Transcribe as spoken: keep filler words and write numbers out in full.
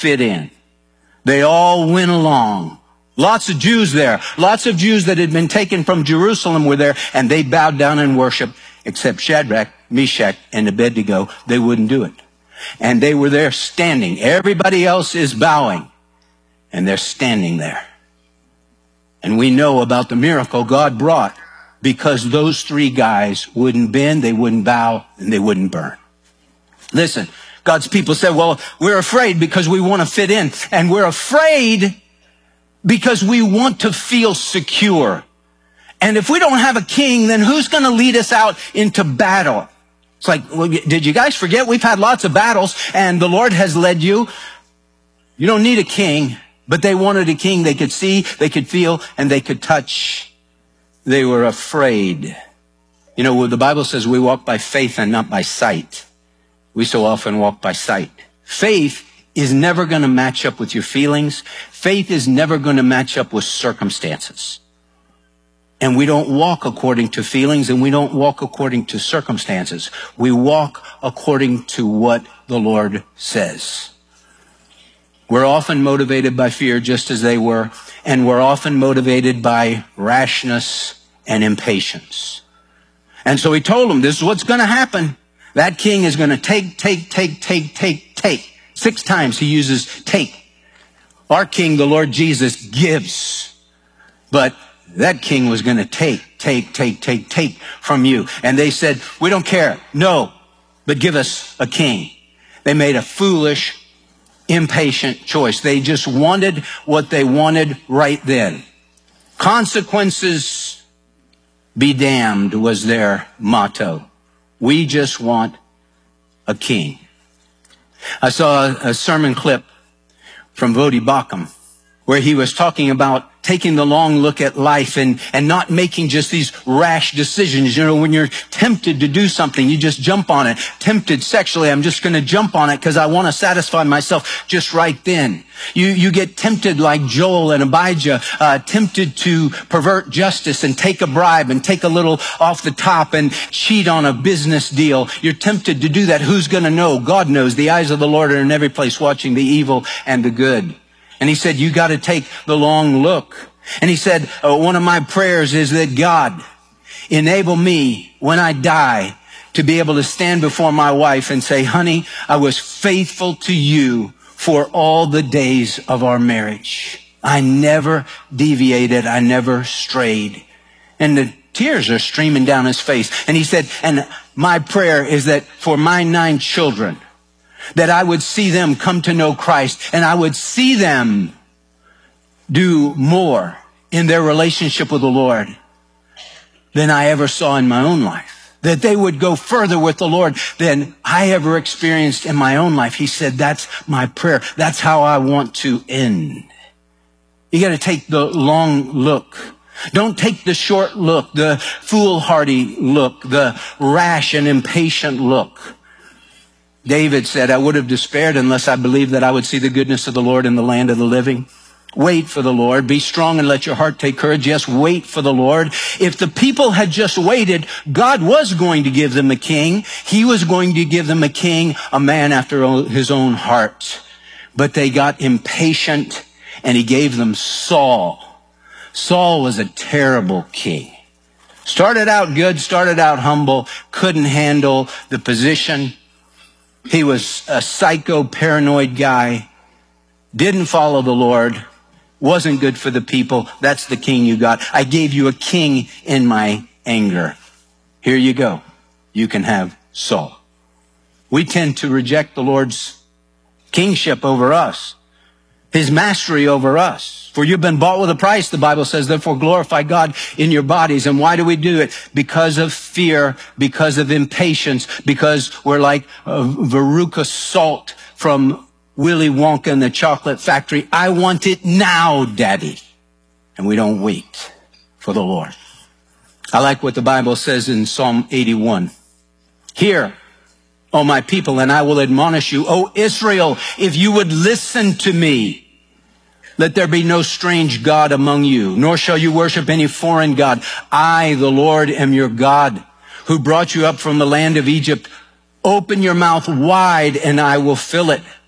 fit in. They all went along. Lots of Jews there. Lots of Jews that had been taken from Jerusalem were there, and they bowed down and worshiped, except Shadrach, Meshach, and Abednego. They wouldn't do it. And they were there standing. Everybody else is bowing, and they're standing there. And we know about the miracle God brought because those three guys wouldn't bend, they wouldn't bow, and they wouldn't burn. Listen, God's people said, well, we're afraid because we want to fit in. And we're afraid because we want to feel secure. And if we don't have a king, then who's going to lead us out into battle? It's like, well, did you guys forget? We've had lots of battles, and the Lord has led you. You don't need a king. But they wanted a king they could see, they could feel, and they could touch. They were afraid. You know, the Bible says we walk by faith and not by sight. We so often walk by sight. Faith is never going to match up with your feelings. Faith is never going to match up with circumstances. And we don't walk according to feelings, and we don't walk according to circumstances. We walk according to what the Lord says. We're often motivated by fear, just as they were, and we're often motivated by rashness and impatience. And so he told them, this is what's going to happen. That king is going to take, take, take, take, take, take. Six times he uses take. Our king, the Lord Jesus, gives. But that king was going to take, take, take, take, take from you. And they said, we don't care. No, but give us a king. They made a foolish, impatient choice. They just wanted what they wanted right then. Consequences be damned was their motto. We just want a king. I saw a sermon clip from Voddie Baucham where he was talking about taking the long look at life and, and not making just these rash decisions. You know, when you're tempted to do something, you just jump on it. Tempted sexually, I'm just going to jump on it because I want to satisfy myself just right then. You, you get tempted like Joel and Abijah, uh, tempted to pervert justice and take a bribe and take a little off the top and cheat on a business deal. You're tempted to do that. Who's going to know? God knows. The eyes of the Lord are in every place, watching the evil and the good. And he said, you got to take the long look. And he said, uh, one of my prayers is that God enable me when I die to be able to stand before my wife and say, honey, I was faithful to you for all the days of our marriage. I never deviated. I never strayed. And the tears are streaming down his face. And he said, and my prayer is that for my nine children, that I would see them come to know Christ, and I would see them do more in their relationship with the Lord than I ever saw in my own life. That they would go further with the Lord than I ever experienced in my own life. He said, that's my prayer. That's how I want to end. You got to take the long look. Don't take the short look, the foolhardy look, the rash and impatient look. David said, I would have despaired unless I believed that I would see the goodness of the Lord in the land of the living. Wait for the Lord. Be strong and let your heart take courage. Yes, wait for the Lord. If the people had just waited, God was going to give them a king. He was going to give them a king, a man after his own heart. But they got impatient, and he gave them Saul. Saul was a terrible king. Started out good, started out humble, couldn't handle the position. He was a psycho, paranoid guy, didn't follow the Lord, wasn't good for the people. That's the king you got. I gave you a king in my anger. Here you go. You can have Saul. We tend to reject the Lord's kingship over us, his mastery over us. For you've been bought with a price, the Bible says, therefore glorify God in your bodies. And why do we do it? Because of fear, because of impatience, because we're like uh, Veruca Salt from Willy Wonka and the Chocolate Factory. I want it now, Daddy. And we don't wait for the Lord. I like what the Bible says in Psalm eighty-one. Hear, O my people, and I will admonish you. O Israel, if you would listen to me. Let there be no strange God among you, nor shall you worship any foreign God. I, the Lord, am your God, who brought you up from the land of Egypt. Open your mouth wide, and I will fill it.